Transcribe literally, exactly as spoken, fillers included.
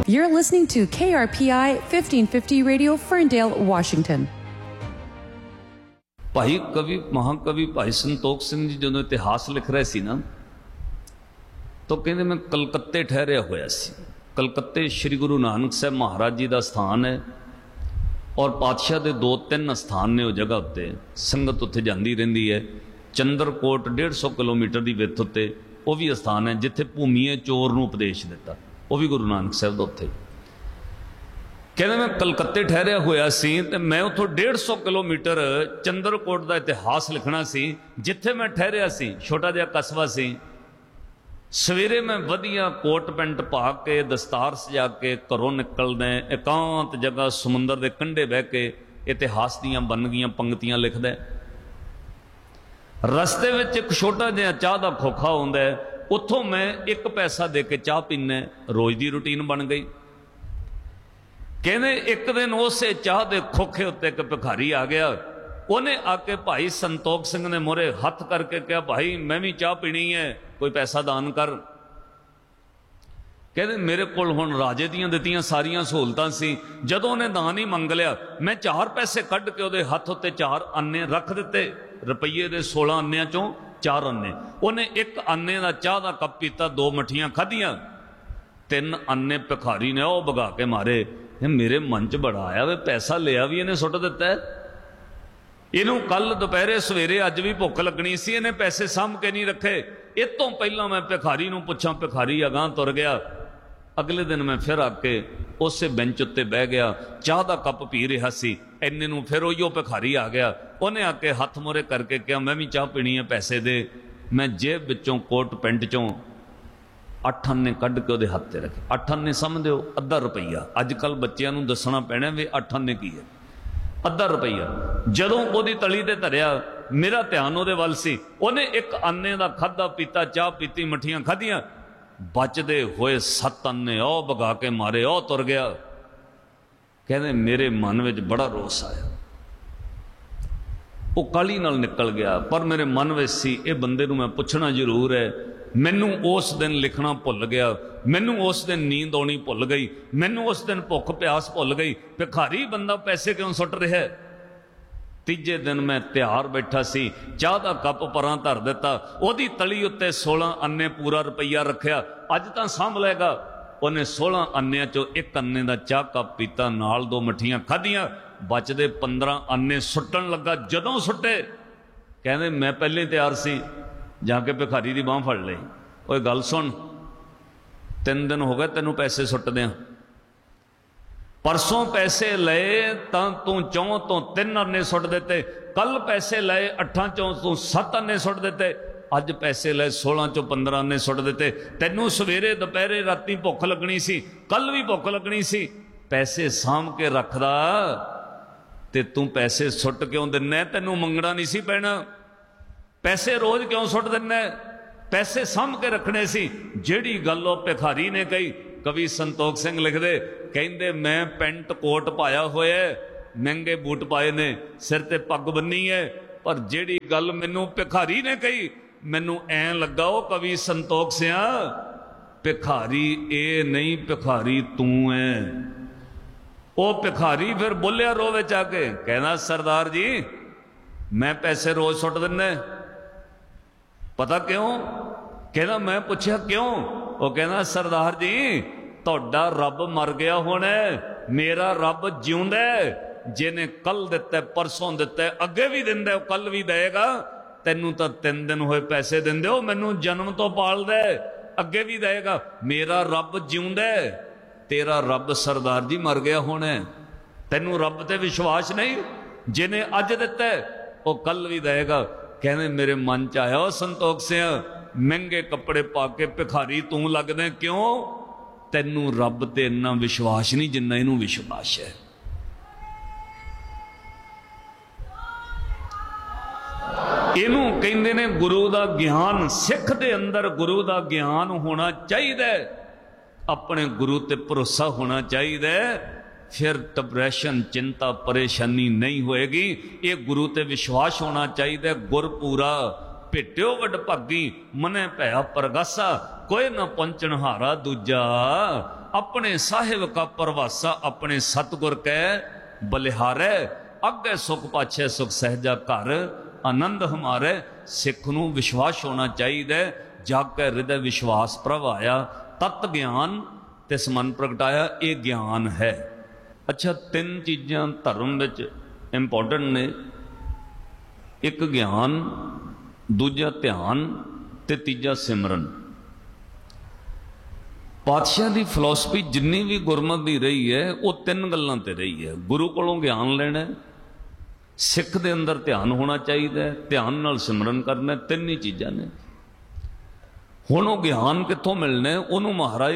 You're listening to K R P I fifteen fifty Radio, Ferndale, Washington. ਭਾਈ ਕਵੀ ਮਹਾਕਵੀ ਭਾਈ ਸੰਤੋਖ ਸਿੰਘ ਜੀ ਜਦੋਂ ਇਤਿਹਾਸ ਲਿਖ ਰਹੇ ਸੀ ਨਾ, ਤਾਂ ਕਹਿੰਦੇ ਮੈਂ ਕਲਕੱਤੇ ਠਹਿਰਿਆ ਹੋਇਆ ਸੀ। ਕਲਕੱਤੇ ਸ਼੍ਰੀ ਗੁਰੂ ਨਾਨਕ ਸਾਹਿਬ ਮਹਾਰਾਜ ਜੀ ਦਾ ਸਥਾਨ ਹੈ, ਔਰ ਪਾਤਸ਼ਾਹ ਦੇ ਦੋ ਤਿੰਨ ਸਥਾਨ ਨੇ ਉਹ ਜਗ੍ਹਾ ਉੱਤੇ, ਸੰਗਤ ਉੱਥੇ ਜਾਂਦੀ ਰਹਿੰਦੀ ਹੈ। ਚੰਦਰਕੋਟ ਡੇਢ ਸੌ ਕਿਲੋਮੀਟਰ ਦੀ ਵਿੱਥ ਉੱਤੇ ਉਹ ਵੀ ਸਥਾਨ ਹੈ ਜਿੱਥੇ ਭੂਮੀਏ ਚੋਰ ਨੂੰ ਉਪਦੇਸ਼ ਦਿੱਤਾ, ਉਹ ਵੀ ਗੁਰੂ ਨਾਨਕ ਸਾਹਿਬ ਦਾ ਉੱਥੇ। ਕਹਿੰਦੇ ਮੈਂ ਕਲਕੱਤੇ ਠਹਿਰਿਆ ਹੋਇਆ ਸੀ ਤੇ ਮੈਂ ਉੱਥੋਂ ਡੇਢ ਸੌ ਕਿਲੋਮੀਟਰ ਚੰਦਰਕੋਟ ਦਾ ਇਤਿਹਾਸ ਲਿਖਣਾ ਸੀ, ਜਿੱਥੇ ਮੈਂ ਠਹਿਰਿਆ ਸੀ। ਛੋਟਾ ਜਿਹਾ ਕਸਬਾ ਸੀ। ਸਵੇਰੇ ਮੈਂ ਵਧੀਆ ਕੋਟ ਪੈਂਟ ਪਾ ਕੇ ਦਸਤਾਰ ਸਜਾ ਕੇ ਘਰੋਂ ਨਿਕਲਦਾ, ਇਕਾਂਤ ਜਗ੍ਹਾ ਸਮੁੰਦਰ ਦੇ ਕੰਢੇ ਬਹਿ ਕੇ ਇਤਿਹਾਸ ਦੀਆਂ ਬਨਗੀਆਂ ਪੰਕਤੀਆਂ ਲਿਖਦਾ। ਰਸਤੇ ਵਿੱਚ ਇੱਕ ਛੋਟਾ ਜਿਹਾ ਚਾਹ ਦਾ ਖੋਖਾ ਹੁੰਦਾ, ਉੱਥੋਂ ਮੈਂ ਇੱਕ ਪੈਸਾ ਦੇ ਕੇ ਚਾਹ ਪੀਨਾ, ਰੋਜ਼ ਦੀ ਰੂਟੀਨ ਬਣ ਗਈ। ਕਹਿੰਦੇ ਇੱਕ ਦਿਨ ਉਸੇ ਚਾਹ ਦੇ ਖੋਖੇ ਉੱਤੇ ਇੱਕ ਭਿਖਾਰੀ ਆ ਗਿਆ। ਉਹਨੇ ਆ ਕੇ ਭਾਈ ਸੰਤੋਖ ਸਿੰਘ ਨੇ ਮੋਰੇ ਹੱਥ ਕਰਕੇ ਕਿਹਾ, ਭਾਈ ਮੈਂ ਵੀ ਚਾਹ ਪੀਣੀ ਹੈ, ਕੋਈ ਪੈਸਾ ਦਾਨ ਕਰ। ਕਹਿੰਦੇ ਮੇਰੇ ਕੋਲ ਹੁਣ ਰਾਜੇ ਦੀਆਂ ਦਿੱਤੀਆਂ ਸਾਰੀਆਂ ਸਹੂਲਤਾਂ ਸੀ। ਜਦੋਂ ਉਹਨੇ ਦਾਨ ਹੀ ਮੰਗ ਲਿਆ, ਮੈਂ ਚਾਰ ਪੈਸੇ ਕੱਢ ਕੇ ਉਹਦੇ ਹੱਥ ਉੱਤੇ ਚਾਰ ਅੰਨੇ ਰੱਖ ਦਿੱਤੇ, ਰੁਪਈਏ ਦੇ ਸੋਲਾਂ ਅੰਨਿਆਂ ਚੋਂ ਚਾਰ ਅੰਨੇ। ਉਹਨੇ ਇੱਕ ਅੰਨੇ ਦਾ ਚਾਹ ਦਾ ਕੱਪ ਪੀਤਾ, ਦੋ ਮੱਠੀਆਂ ਖਾਧੀਆਂ, ਤਿੰਨ ਅੰਨੇ ਭਿਖਾਰੀ ਨੇ ਉਹ ਭਗਾ ਕੇ ਮਾਰੇ। ਮੇਰੇ ਮਨ 'ਚ ਬੜਾ ਆਇਆ ਵੀ ਪੈਸਾ ਲਿਆ ਵੀ ਇਹਨੇ ਸੁੱਟ ਦਿੱਤਾ, ਇਹਨੂੰ ਕੱਲ ਦੁਪਹਿਰੇ ਸਵੇਰੇ ਅੱਜ ਵੀ ਭੁੱਖ ਲੱਗਣੀ ਸੀ, ਇਹਨੇ ਪੈਸੇ ਸਾਂਭ ਕੇ ਨਹੀਂ ਰੱਖੇ। ਇਹ ਤੋਂ ਪਹਿਲਾਂ ਮੈਂ ਭਿਖਾਰੀ ਨੂੰ ਪੁੱਛਾਂ। ਭਿਖਾਰੀ ਅਗਾਂਹ ਤੁਰ ਗਿਆ। ਅਗਲੇ ਦਿਨ ਮੈਂ ਫਿਰ ਆ ਕੇ ਉਸੇ ਬੈਂਚ ਉੱਤੇ ਬਹਿ ਗਿਆ, ਚਾਹ ਦਾ ਕੱਪ ਪੀ ਰਿਹਾ ਸੀ। ਇੰਨੇ ਨੂੰ ਫਿਰ ਉਹੀਓ ਭਿਖਾਰੀ ਆ ਗਿਆ। ਉਹਨੇ ਆ ਕੇ ਹੱਥ ਮੋਰੇ ਕਰਕੇ ਕਿਹਾ, ਮੈਂ ਵੀ ਚਾਹ ਪੀਣੀ ਹੈ, ਪੈਸੇ ਦੇ। ਮੈਂ ਜੇਬ ਵਿੱਚੋਂ ਕੋਟ ਪੈਂਟ ਚੋਂ ਅੱਠ ਅੰਨੇ ਕੱਢ ਕੇ ਉਹਦੇ ਹੱਥ ਤੇ ਰੱਖੇ। ਅੱਠ ਅੰਨੇ ਸਮਝਦੇ ਹੋ, ਅੱਧਾ ਰੁਪਈਆ। ਅੱਜ ਕੱਲ੍ਹ ਬੱਚਿਆਂ ਨੂੰ ਦੱਸਣਾ ਪੈਣਾ ਵੀ ਅੱਠ ਅੰਨੇ ਕੀ ਹੈ, ਅੱਧਾ ਰੁਪਈਆ। ਜਦੋਂ ਉਹਦੀ ਤਲੀ ਤੇ ਧਰਿਆ, ਮੇਰਾ ਧਿਆਨ ਉਹਦੇ ਵੱਲ ਸੀ। ਉਹਨੇ ਇੱਕ ਅੰਨੇ ਦਾ ਖਾਧਾ ਪੀਤਾ, ਚਾਹ ਪੀਤੀ, ਮੱਠੀਆਂ ਖਾਧੀਆਂ, ਬਚਦੇ ਹੋਏ ਸੱਤ ਅੰਨੇ ਉਹ ਭਗਾ ਕੇ ਮਾਰੇ, ਉਹ ਤੁਰ ਗਿਆ। ਕਹਿੰਦੇ ਮੇਰੇ ਮਨ ਵਿੱਚ ਬੜਾ ਰੋਸ ਆਇਆ। ਉਹ ਕਾਹਲੀ ਨਾਲ ਨਿਕਲ ਗਿਆ, ਪਰ ਮੇਰੇ ਮਨ ਵਿੱਚ ਸੀ ਇਹ ਬੰਦੇ ਨੂੰ ਮੈਂ ਪੁੱਛਣਾ ਜ਼ਰੂਰ ਹੈ। ਮੈਨੂੰ ਉਸ ਦਿਨ ਲਿਖਣਾ ਭੁੱਲ ਗਿਆ, ਮੈਨੂੰ ਉਸ ਦਿਨ ਨੀਂਦ ਆਉਣੀ ਭੁੱਲ ਗਈ, ਮੈਨੂੰ ਉਸ ਦਿਨ ਭੁੱਖ ਪਿਆਸ ਭੁੱਲ ਗਈ। ਭਿਖਾਰੀ ਬੰਦਾ ਪੈਸੇ ਕਿਉਂ ਸੁੱਟ ਰਿਹਾ? ਤੀਜੇ ਦਿਨ ਮੈਂ ਤਿਆਰ ਬੈਠਾ ਸੀ, ਚਾਹ ਦਾ ਕੱਪ ਪਰਾਂ ਧਰ ਦਿੱਤਾ, ਉਹਦੀ ਤਲੀ ਉੱਤੇ ਸੋਲਾਂ ਅੰਨੇ ਪੂਰਾ ਰੁਪਈਆ ਰੱਖਿਆ। ਅੱਜ ਤਾਂ ਸਾਂਭ ਲਏਗਾ। ਉਹਨੇ ਸੋਲਾਂ ਅੰਨਿਆਂ ਚੋਂ ਇੱਕ ਅੰਨੇ ਦਾ ਚਾਹ ਕੱਪ ਪੀਤਾ, ਨਾਲ ਦੋ ਮੱਠੀਆਂ ਖਾਧੀਆਂ, ਬਚਦੇ ਪੰਦਰਾਂ ਅੰਨੇ ਸੁੱਟਣ ਲੱਗਾ। ਜਦੋਂ ਸੁੱਟੇ, ਕਹਿੰਦੇ ਮੈਂ ਪਹਿਲੇ ਤਿਆਰ ਸੀ, ਜਾ ਕੇ ਭਿਖਾਰੀ ਦੀ ਬਾਂਹ ਫੜ ਲਈ। ਓਏ ਗੱਲ ਸੁਣ, ਤਿੰਨ ਦਿਨ ਹੋ ਗਏ ਤੈਨੂੰ ਪੈਸੇ ਸੁੱਟਦਿਆਂ। ਪਰਸੋਂ ਪੈਸੇ ਲਏ ਤਾਂ ਤੂੰ ਚੌਂ ਤੋਂ ਤਿੰਨ ਅੰਨੇ ਸੁੱਟ ਦਿੱਤੇ, ਕੱਲ ਪੈਸੇ ਲਏ ਅੱਠਾਂ ਚੋਂ ਤੂੰ ਸੱਤ ਅੰਨੇ ਸੁੱਟ ਦਿੱਤੇ, ਅੱਜ ਪੈਸੇ ਲਏ ਸੋਲਾਂ ਚੋਂ ਪੰਦਰਾਂ ਅੰਨੇ ਸੁੱਟ ਦਿੱਤੇ। ਤੈਨੂੰ ਸਵੇਰੇ ਦੁਪਹਿਰੇ ਰਾਤੀ ਭੁੱਖ ਲੱਗਣੀ ਸੀ, ਕੱਲ ਵੀ ਭੁੱਖ ਲੱਗਣੀ ਸੀ। ਪੈਸੇ ਸਾਂਭ ਕੇ ਰੱਖਦਾ ਤੇ ਤੂੰ ਪੈਸੇ ਸੁੱਟ ਕਿਉਂ ਦਿੰਨਾ? ਤੈਨੂੰ ਮੰਗਣਾ ਨਹੀਂ ਸੀ ਪੈਣਾ। ਪੈਸੇ ਰੋਜ਼ ਕਿਉਂ ਸੁੱਟ ਦਿੰਨਾ? ਪੈਸੇ ਸਾਂਭ ਕੇ ਰੱਖਣੇ ਸੀ। ਜਿਹੜੀ ਗੱਲ ਉਹ ਭਿਖਾਰੀ ਨੇ ਕਹੀ, ਕਵੀ ਸੰਤੋਖ ਸਿੰਘ ਲਿਖਦੇ, ਕਹਿੰਦੇ ਮੈਂ ਪੈਂਟ ਕੋਟ ਪਾਇਆ ਹੋਇਆ, ਮਹਿੰਗੇ ਬੂਟ ਪਾਏ ਨੇ, ਸਿਰ ਤੇ ਪੱਗ ਬੰਨੀ ਹੈ, ਪਰ ਜਿਹੜੀ ਗੱਲ ਮੈਨੂੰ ਭਿਖਾਰੀ ਨੇ ਕਹੀ, ਮੈਨੂੰ ਐਂ ਲੱਗਾ ਉਹ ਕਵੀ ਸੰਤੋਖ ਸਿਆ ਭਿਖਾਰੀ ਇਹ ਨਹੀਂ, ਭਿਖਾਰੀ ਤੂੰ ਹੈ। ਉਹ ਭਿਖਾਰੀ ਫਿਰ ਬੋਲਿਆ ਰੋਹ ਵਿੱਚ ਆ ਕੇ, ਕਹਿੰਦਾ ਸਰਦਾਰ ਜੀ ਮੈਂ ਪੈਸੇ ਰੋਜ਼ ਸੁੱਟ ਦਿੰਦਾ। ਪਤਾ ਕਿਉਂ? ਕਹਿੰਦਾ ਮੈਂ ਪੁੱਛਿਆ ਕਿਉਂ? ਉਹ ਕਹਿੰਦਾ ਸਰਦਾਰ ਜੀ ਤੁਹਾਡਾ ਰੱਬ ਮਰ ਗਿਆ ਹੁਣ, ਮੇਰਾ ਰੱਬ ਜਿਉਂਦਾ। ਜਿਹਨੇ ਕੱਲ ਦਿੱਤਾ, ਪਰਸੋਂ ਦਿੱਤਾ, ਅੱਗੇ ਵੀ ਦਿੰਦਾ, ਕੱਲ ਵੀ ਦੇਗਾ। ਤੈਨੂੰ ਤਾਂ ਤਿੰਨ ਦਿਨ ਹੋਏ ਪੈਸੇ ਦਿੰਦੇ ਹੋ, ਮੈਨੂੰ ਜਨਮ ਤੋਂ ਪਾਲਦਾ, ਅੱਗੇ ਵੀ ਦੇਗਾ। ਮੇਰਾ ਰੱਬ ਜਿਉਂਦਾ, ਤੇਰਾ ਰੱਬ ਸਰਦਾਰ ਜੀ ਮਰ ਗਿਆ ਹੁਣ। ਤੈਨੂੰ ਰੱਬ ਤੇ ਵਿਸ਼ਵਾਸ ਨਹੀਂ? ਜਿਹਨੇ ਅੱਜ ਦਿੱਤਾ ਉਹ ਕੱਲ ਵੀ ਦੇਗਾ। ਕਹਿੰਦੇ ਮੇਰੇ ਮਨ ਚ ਆਇਆ, ਉਹ ਸੰਤੋਖ ਸਿੰਘ ਮਹਿੰਗੇ ਕੱਪੜੇ ਪਾ ਕੇ ਭਿਖਾਰੀ ਤੂੰ ਲੱਗਦਾ, ਕਿਉਂ? ਤੈਨੂੰ ਰੱਬ ਤੇ ਇੰਨਾ ਵਿਸ਼ਵਾਸ ਨਹੀਂ ਜਿੰਨਾ ਇਹਨੂੰ ਵਿਸ਼ਵਾਸ ਹੈ। ਇਹਨੂੰ ਕਹਿੰਦੇ ਨੇ ਗੁਰੂ ਦਾ ਗਿਆਨ। ਸਿੱਖ ਦੇ ਅੰਦਰ ਗੁਰੂ ਦਾ ਗਿਆਨ ਹੋਣਾ ਚਾਹੀਦਾ, ਆਪਣੇ ਗੁਰੂ ਤੇ ਭਰੋਸਾ ਹੋਣਾ ਚਾਹੀਦਾ, ਫਿਰ ਡਿਪਰੈਸ਼ਨ, ਚਿੰਤਾ, ਪਰੇਸ਼ਾਨੀ ਨਹੀਂ ਹੋਏਗੀ। ਇਹ ਗੁਰੂ ਤੇ ਵਿਸ਼ਵਾਸ ਹੋਣਾ ਚਾਹੀਦਾ। ਗੁਰਪੂਰਾ ਭੇਟਿਓ ਵਡ ਭਾਗੀ ਮਨੇ ਭਇਆ ਪਰਗਾਸਾ ਕੋਈ ਨਾ ਪਹੁੰਚਣ ਹਾਰਾ ਦੂਜਾ ਆਪਣੇ ਸਾਹਿਬ ਕਾ ਪਰਵਾਸਾ ਆਪਣੇ ਸਤਗੁਰ ਕੈ ਬਲਿਹਾਰੈ ਅੱਗੇ ਸੁਖ ਪਾਛੇ ਸੁਖ ਸਹਿਜਾ ਘਰ ਆਨੰਦ ਹਮਾਰੇ। ਸਿੱਖ ਨੂੰ ਵਿਸ਼ਵਾਸ ਹੋਣਾ ਚਾਹੀਦਾ ਜਾਗ ਕੇ ਹਿਰਦੇ ਵਿਸ਼ਵਾਸ ਪ੍ਰਭ ਆਇਆ ਤਤ ਗਿਆਨ ਤਿਸ ਮਨ ਪ੍ਰਗਟਾਇਆ ਇਹ ਗਿਆਨ ਹੈ। ਅੱਛਾ ਤਿੰਨ ਚੀਜ਼ਾਂ ਧਰਮ ਵਿੱਚ ਇੰਪੋਰਟੈਂਟ ਨੇ, ਇੱਕ ਗਿਆਨ, ਦੂਜਾ ਧਿਆਨ ਤੇ ਤੀਜਾ ਸਿਮਰਨ। ਪਾਤਸ਼ਾਹ ਦੀ ਫਿਲਾਸਫੀ ਜਿੰਨੀ ਵੀ ਗੁਰਮਤਿ ਦੀ ਰਹੀ ਹੈ ਉਹ ਤਿੰਨ ਗੱਲਾਂ ਤੇ ਰਹੀ ਹੈ। ਗੁਰੂ ਕੋਲੋਂ ਗਿਆਨ ਲੈਣਾ, ਸਿੱਖ ਦੇ ਅੰਦਰ ਧਿਆਨ ਹੋਣਾ ਚਾਹੀਦਾ, ਧਿਆਨ ਨਾਲ ਸਿਮਰਨ ਕਰਨਾ, ਤਿੰਨ ਹੀ ਚੀਜ਼ਾਂ ਨੇ। ਹੁਣ ਉਹ ਗਿਆਨ ਕਿੱਥੋਂ ਮਿਲਣਾ? ਉਹਨੂੰ ਮਹਾਰਾਜ